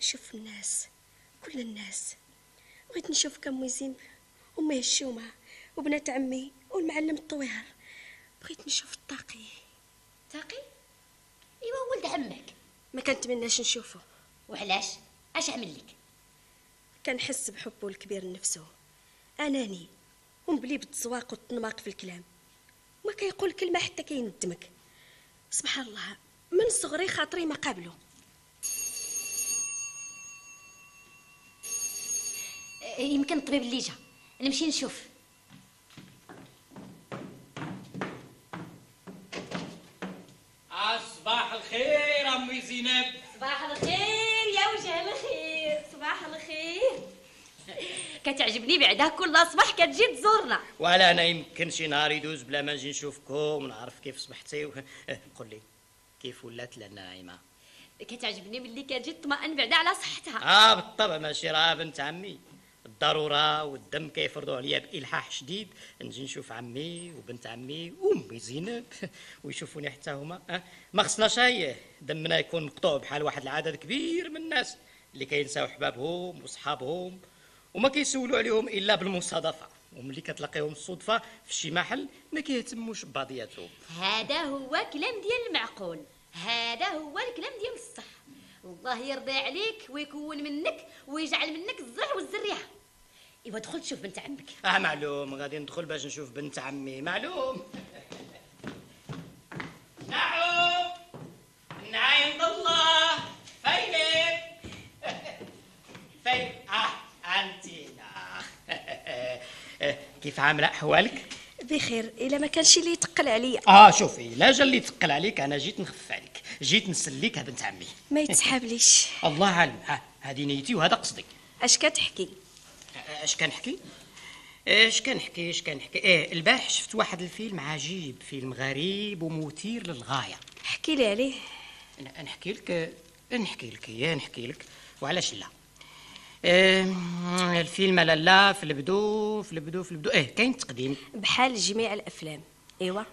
نشوف الناس، كل الناس. بغيت نشوف كم زينب وامي الشومه وبنات عمي والمعلم الطويهر. بغيت نشوف الطاقي. طاقي؟ ايوا ولد عمك. ما كنتمناش نشوفه. وعلاش؟ اش عمل لك؟ كنحس بحبه الكبير لنفسه، اناني ومبلي بالتزواق والتنماق في الكلام، ما كيقول كلمه حتى كيندمك. سبحان الله، من صغري خاطري ما قابله. يمكن الطبيب اللي جا، نمشي نشوف. صباح الخير امي زينب. صباح الخير يا وجه الخير. صباح الخير. كتعجبني بعدا كل صباح كتجي تزورنا. ولا انا يمكن شي نهار يدوز بلا ما نجي نشوفكم ونعرف كيف صبحتي قول لي كيف ولات لنا نايمه؟ كتعجبني ملي كتجي تطمئن بعدا على صحتها. بالطبع، ماشي راه بنت عمي، الضروره والدم كيفرضوا عليا بالحاح شديد نجي نشوف عمي وبنت عمي وامي زينب ويشوفوني حتى هما. ما خصناش هي دمنا يكون مقطوع بحال واحد العدد كبير من الناس اللي كينساو حبابهم وصحابهم وما كيسولوا عليهم الا بالمصادفه، وملي كتلاقيهم الصدفه في شي محل ما كيهتموش ببعضياتهم. هذا هو كلام ديال المعقول، هذا هو الكلام ديال الصح. والله يرضي عليك ويكون منك ويجعل منك الزرع والزريعه. ايوا دخل تشوف بنت عمك. معلوم، غادي ندخل باش نشوف بنت عمي. معلوم. نعم عند الله. فينك؟ فين؟ انتينا. كيف عامله احوالك؟ بخير، الا ما كانش اللي يتقل عليا. شوفي، لا جا اللي يتقل عليك، انا جيت نخف عليك، جيت نسليك يا بنت عمي. ما يتسحابليش. الله عالم. هذه نيتي وهذا قصدي. اش كتحكي؟ اش كنحكي؟ البارح شفت واحد الفيلم عجيب، فيلم غريب ومثير للغايه. احكي لي عليه. نحكي لك وعلاش لا. الفيلم لا في البدو كاين تقديم بحال جميع الافلام. ايوا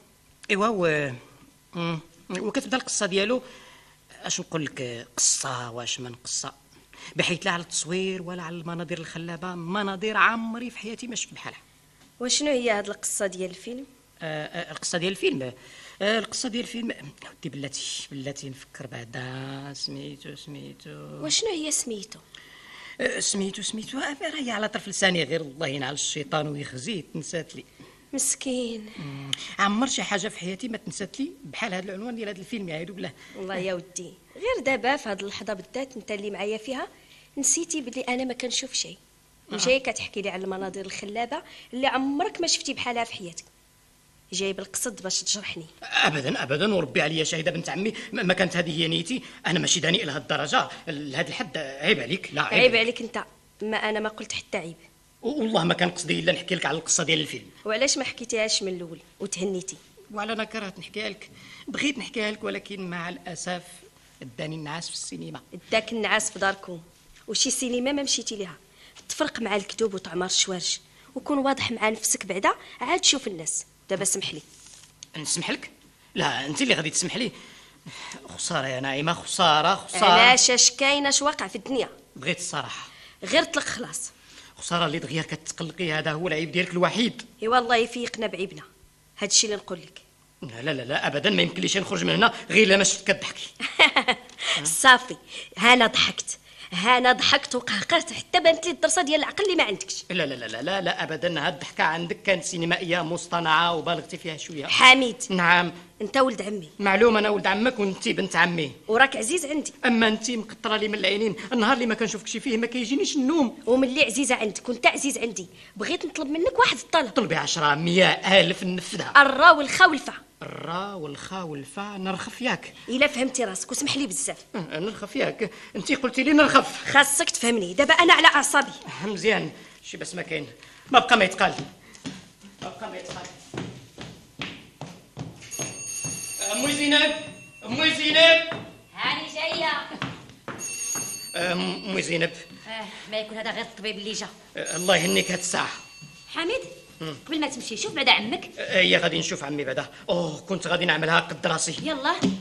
وكتبدا القصه ديالو. اش نقول لك، قصه واش من قصه، بحيث لا على التصوير ولا على المناظر الخلابه، مناظر عمري في حياتي ما شفت بحالها. وشنو هي هاد القصه ديال الفيلم؟ القصه ديال الفيلم ودي بلاتي نفكر بعدا. سميتو وشنو هي سميتو راهي على طرف لساني، غير الله ينعل الشيطان ويخزيه تنسات لي. مسكين. عمر شي حاجه في حياتي ما تنسات لي بحال هذا العنوان ديال هذا الفيلم، يعيدوا بالله. والله يا ودي، غير دابا في هذه اللحظه بالذات انت اللي معايا فيها نسيتي بلي انا ما كنشوف شيء، وجاي كتحكي لي على المناظر الخلابه اللي عمرك ما شفتي بحالها في حياتك. جاي بالقصد باش تجرحني؟ ابدا وربي عليا شاهده بنت عمي، ما كانت هذه هي نيتي. انا ماشي داني الى هالدرجه، لهذا الحد. عيب عليك. لا عيب عليك انت. ما انا ما قلت حتى عيب، والله ما كان قصدي الا نحكي لك على القصه ديال الفيلم. وعلاش ما حكيتيهاش من الاول وتهنيتي؟ وعلى انا كرهت نحكيها لك، بغيت نحكيها لك ولكن مع الاسف اداني النعاس في السينما. اداك النعاس في داركم، وشي سينما ما مشيتي ليها. تفرق مع الكذوب وطعمار الشوارج، وكون واضح مع نفسك بعدا عاد شوف الناس. دابا سمح لي. نسمح لك؟ لا، انت اللي غادي تسمح لي. خساره يا نايمه، خساره. علاش؟ اش كاين؟ اش واقع في الدنيا؟ بغيت الصراحه. غير طلق خلاص. خساره اللي دغيا كتقلقي، هذا هو العيب ديالك الوحيد. اي والله يفيقنا بعيبنا، هادشي اللي نقول لك. لا ابدا ما يمكن ليش نخرج من هنا غير لما شفت كتضحكي. صافي، هانا ضحكت وقهقرت حتى بانت لي الدرسه ديال العقل اللي ما عندكش. لا ابدا، هاد الضحكه عندك كانت سينمائيه مصطنعه وبالغتي فيها شويه. حميد. نعم. انت ولد عمي. معلوم، انا ولد عمك وانت بنت عمي، وراك عزيز عندي. اما انت مقطره لي من العينين، النهار اللي ما كنشوفكش فيه ما كيجينيش النوم. وملي عزيزه عندك وانت عزيز عندي، بغيت نطلب منك واحد الطلب. طلبي 10 100 ألف ننفذها. الرا والخا والفا. الرا والخا والفا نرخف ياك. الا فهمتي راسك وسمح لي بزاف. نرخف ياك؟ انت قلتي لي نرخف. خاصك تفهمني، دابا انا على اعصابي. مزيان، شي بس ما كاين، ما بقى ما يتقال. امي زينب هاني جايه. امي زينب. ما يكون هذا غير الطبيب اللي جا. الله يهنيك هاد الساعه. حميد، قبل ما تمشي شوف بعدا عمك. هي غادي نشوف عمي بعدا. كنت غادي نعملها قد راسي. يلا